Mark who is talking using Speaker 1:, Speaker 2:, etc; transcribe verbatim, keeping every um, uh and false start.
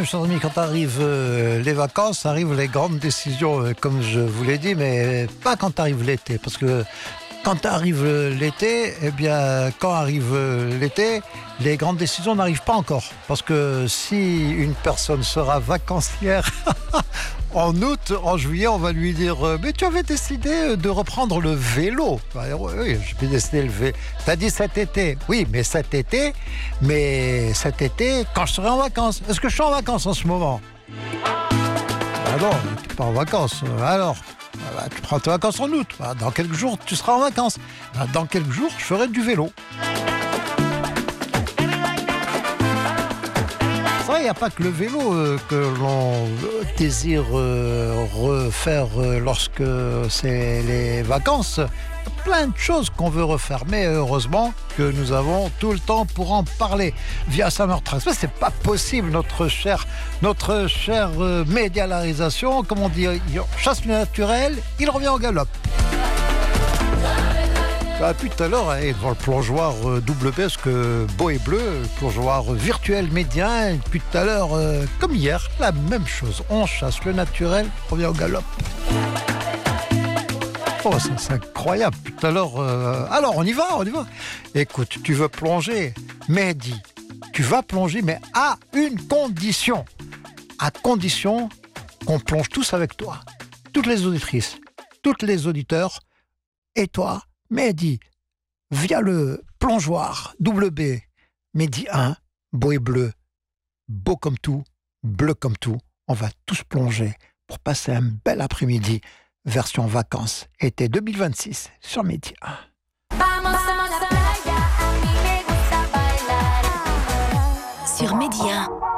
Speaker 1: mes chers amis, quand arrivent euh, les vacances, arrivent les grandes décisions, euh, comme je vous l'ai dit, mais pas quand arrive l'été. Parce que quand arrive l'été, eh bien, quand arrive l'été, les grandes décisions n'arrivent pas encore. Parce que si une personne sera vacancière en août, en juillet, on va lui dire « Mais tu avais décidé de reprendre le vélo. » Oui, j'ai décidé le vélo. Tu as dit cet été. Oui, mais cet été, mais cet été, quand je serai en vacances. Est-ce que je suis en vacances en ce moment? Ah non, tu n'es pas en vacances. Alors, tu prends tes vacances en août. Dans quelques jours, tu seras en vacances. Dans quelques jours, je ferai du vélo. Il n'y a pas que le vélo euh, que l'on désire euh, refaire euh, lorsque c'est les vacances. Il y a plein de choses qu'on veut refaire, mais heureusement que nous avons tout le temps pour en parler via Summer Tracks. Mais c'est pas possible, notre chère, notre chère euh, médialarisation, comme on dit, il chasse le naturel, il revient au galop. Ah, puis tout à l'heure, hein, dans le plongeoir euh, double B, parce que beau et bleu, plongeoir virtuel média, et puis tout à l'heure, euh, comme hier, la même chose. On chasse le naturel, on revient au galop. Oh, c'est, c'est incroyable. Tout à l'heure, euh, alors on y va, on y va. Écoute, tu veux plonger, Mehdi, tu vas plonger, mais à une condition. À condition qu'on plonge tous avec toi. Toutes les auditrices, toutes les auditeurs, et toi, Mehdi, via le plongeoir double B, Mehdi un, beau et bleu, beau comme tout, bleu comme tout, on va tous plonger pour passer un bel après-midi, version vacances, été deux mille vingt-six, sur Mehdi un.
Speaker 2: Sur Mehdi un.